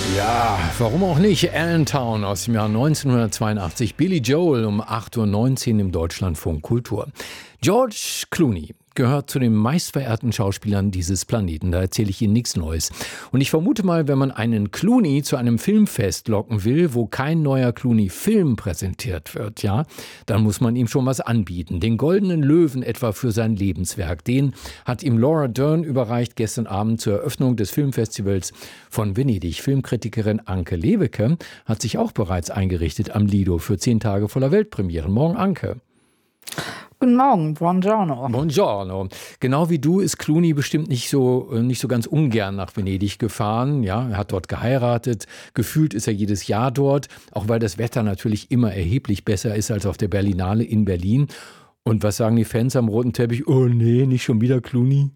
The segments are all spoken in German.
Ja, warum auch nicht? Allentown aus dem Jahr 1982. Billy Joel um 8:19 Uhr im Deutschlandfunk Kultur. George Clooney gehört zu den meistverehrten Schauspielern dieses Planeten. Da erzähle ich Ihnen nichts Neues. Und ich vermute mal, wenn man einen Clooney zu einem Filmfest locken will, wo kein neuer Clooney-Film präsentiert wird, ja, dann muss man ihm schon was anbieten. Den Goldenen Löwen etwa für sein Lebenswerk. Den hat ihm Laura Dern überreicht gestern Abend zur Eröffnung des Filmfestivals von Venedig. Filmkritikerin Anke Lewicke hat sich auch bereits eingerichtet am Lido für 10 Tage voller Weltpremieren. Morgen, Anke. Guten Morgen, buongiorno. Buongiorno. Genau wie du ist Clooney bestimmt nicht so ganz ungern nach Venedig gefahren. Ja, er hat dort geheiratet. Gefühlt ist er jedes Jahr dort, auch weil das Wetter natürlich immer erheblich besser ist als auf der Berlinale in Berlin. Und was sagen die Fans am roten Teppich? Oh nee, nicht schon wieder Clooney?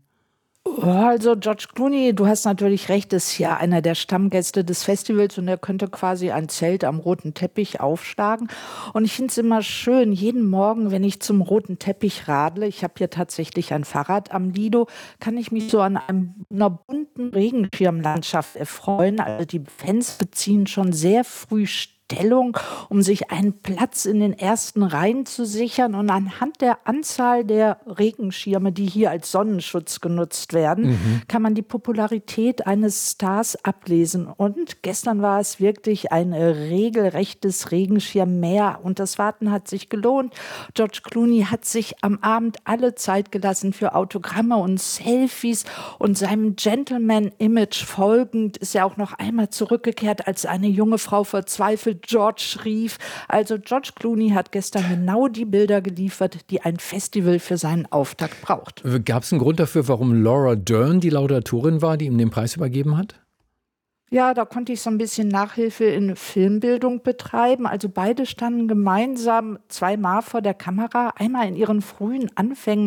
Also George Clooney, du hast natürlich recht, ist ja einer der Stammgäste des Festivals und er könnte quasi ein Zelt am roten Teppich aufschlagen. Und ich finde es immer schön, jeden Morgen, wenn ich zum roten Teppich radle, ich habe hier tatsächlich ein Fahrrad am Lido, kann ich mich so an einer bunten Regenschirmlandschaft erfreuen. Also die Fans beziehen schon sehr früh Stellung, um sich einen Platz in den ersten Reihen zu sichern. Und anhand der Anzahl der Regenschirme, die hier als Sonnenschutz genutzt werden, kann man die Popularität eines Stars ablesen. Und gestern war es wirklich ein regelrechtes Regenschirmmeer. Und das Warten hat sich gelohnt. George Clooney hat sich am Abend alle Zeit gelassen für Autogramme und Selfies. Und seinem Gentleman-Image folgend ist er auch noch einmal zurückgekehrt, als eine junge Frau verzweifelt George rief. Also George Clooney hat gestern genau die Bilder geliefert, die ein Festival für seinen Auftakt braucht. Gab es einen Grund dafür, warum Laura Dern die Laudatorin war, die ihm den Preis übergeben hat? Ja, da konnte ich so ein bisschen Nachhilfe in Filmbildung betreiben. Also beide standen gemeinsam zweimal vor der Kamera. Einmal in ihren frühen Anfängen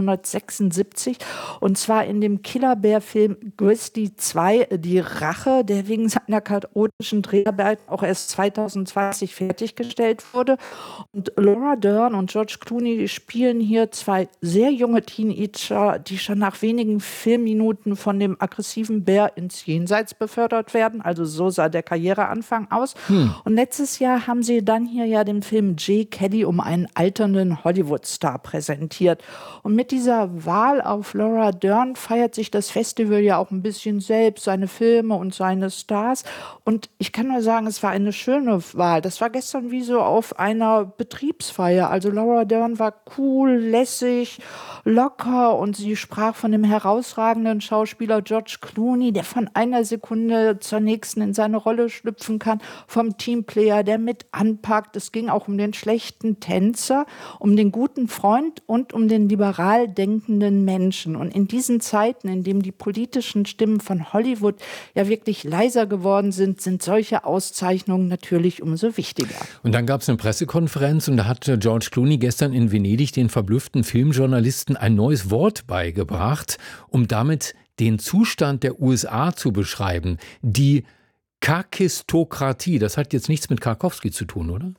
1976 und zwar in dem Killer-Bär-Film Grizzly 2, Die Rache, der wegen seiner chaotischen Dreharbeiten auch erst 2020 fertiggestellt wurde. Und Laura Dern und George Clooney spielen hier zwei sehr junge Teenager, die schon nach wenigen Filmminuten von dem aggressiven Bär ins Jenseits befördert werden. Also so sah der Karriereanfang aus. Und letztes Jahr haben sie dann hier ja den Film J. Kelly um einen alternden Hollywood-Star präsentiert. Und mit dieser Wahl auf Laura Dern feiert sich das Festival ja auch ein bisschen selbst, seine Filme und seine Stars. Und ich kann nur sagen, es war eine schöne Wahl. Das war gestern wie so auf einer Betriebsfeier. Also Laura Dern war cool, lässig, locker und sie sprach von dem herausragenden Schauspieler George Clooney, der von einer Sekunde zur nächsten in seine Rolle schlüpfen kann, vom Teamplayer, der mit anpackt. Es ging auch um den schlechten Tänzer, um den guten Freund und um den liberal denkenden Menschen. Und in diesen Zeiten, in denen die politischen Stimmen von Hollywood ja wirklich leiser geworden sind, sind solche Auszeichnungen natürlich umso wichtiger. Und dann gab es eine Pressekonferenz und da hat George Clooney gestern in Venedig den verblüfften Filmjournalisten ein neues Wort beigebracht, um damit den Zustand der USA zu beschreiben. Die Kakistokratie, das hat jetzt nichts mit Karkowski zu tun, oder?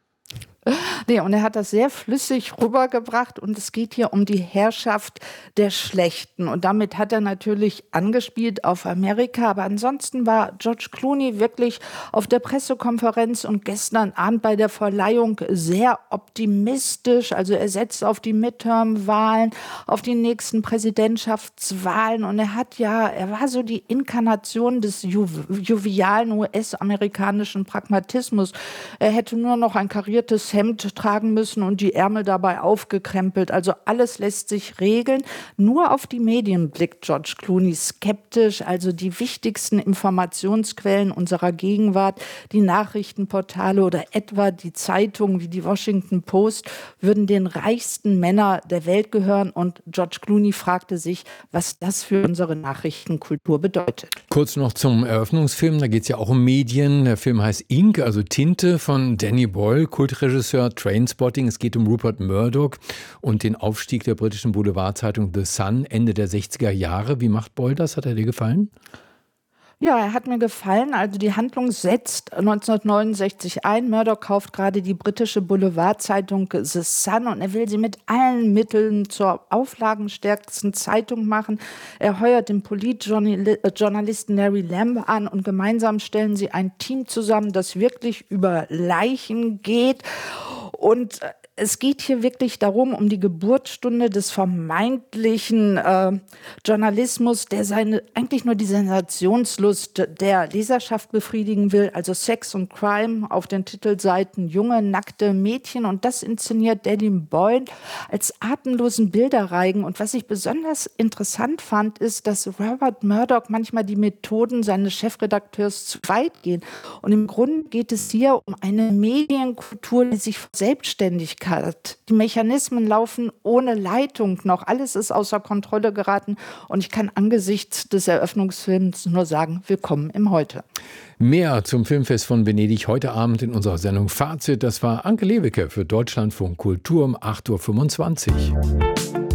Nee, und er hat das sehr flüssig rübergebracht und es geht hier um die Herrschaft der Schlechten. Und damit hat er natürlich angespielt auf Amerika, aber ansonsten war George Clooney wirklich auf der Pressekonferenz und gestern Abend bei der Verleihung sehr optimistisch. Also er setzt auf die Midterm-Wahlen, auf die nächsten Präsidentschaftswahlen und er war so die Inkarnation des jovialen US-amerikanischen Pragmatismus. Er hätte nur noch ein kariertes Hemd tragen müssen und die Ärmel dabei aufgekrempelt. Also alles lässt sich regeln. Nur auf die Medien blickt George Clooney skeptisch. Also die wichtigsten Informationsquellen unserer Gegenwart, die Nachrichtenportale oder etwa die Zeitungen wie die Washington Post, würden den reichsten Männern der Welt gehören. Und George Clooney fragte sich, was das für unsere Nachrichtenkultur bedeutet. Kurz noch zum Eröffnungsfilm. Da geht es ja auch um Medien. Der Film heißt Ink, also Tinte, von Danny Boyle, Kultregisseur, Trainspotting. Es geht um Rupert Murdoch und den Aufstieg der britischen Boulevardzeitung The Sun Ende der 60er Jahre. Wie macht Boyle das? Hat er dir gefallen? Ja, er hat mir gefallen. Also die Handlung setzt 1969 ein. Murdoch kauft gerade die britische Boulevardzeitung The Sun und er will sie mit allen Mitteln zur auflagenstärksten Zeitung machen. Er heuert den Politjournalisten Larry Lamb an und gemeinsam stellen sie ein Team zusammen, das wirklich über Leichen geht. Und es geht hier wirklich darum, um die Geburtsstunde des vermeintlichen Journalismus, der eigentlich nur die Sensationslust der Leserschaft befriedigen will, also Sex und Crime auf den Titelseiten, junge, nackte Mädchen, und das inszeniert Danny Boyle als atemlosen Bilderreigen. Und was ich besonders interessant fand, ist, dass Rupert Murdoch manchmal die Methoden seines Chefredakteurs zu weit gehen. Und im Grunde geht es hier um eine Medienkultur, die sich verselbstständigt hat. Die Mechanismen laufen ohne Leitung noch. Alles ist außer Kontrolle geraten. Und ich kann angesichts des Eröffnungsfilms nur sagen, willkommen im Heute. Mehr zum Filmfest von Venedig heute Abend in unserer Sendung Fazit. Das war Anke Lewicke für Deutschlandfunk Kultur um 8.25 Uhr.